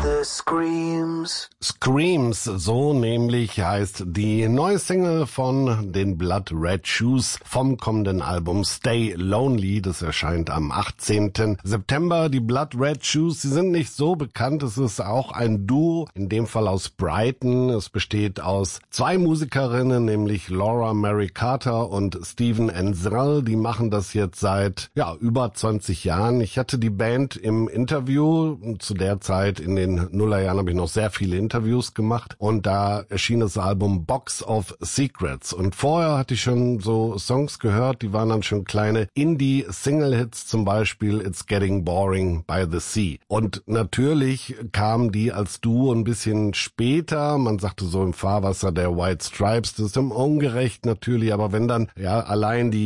Screams, so nämlich heißt die neue Single von den Blood Red Shoes vom kommenden Album Stay Lonely. Das erscheint am 18. September. Die Blood Red Shoes, sie sind nicht so bekannt. Es ist auch ein Duo, in dem Fall aus Brighton. Es besteht aus zwei Musikerinnen, nämlich Laura Mary Carter und Stephen Ansel. Die machen das jetzt seit über 20 Jahren. Ich hatte die Band im Interview. Zu der Zeit in den Nullerjahren habe ich noch sehr viele Interviews gemacht und da erschien das Album Box of Secrets und vorher hatte ich schon so Songs gehört, die waren dann schon kleine Indie-Single-Hits, zum Beispiel It's Getting Boring by the Sea. Und natürlich kamen die als Duo ein bisschen später, man sagte so im Fahrwasser der White Stripes, das ist ungerecht natürlich, aber wenn dann allein die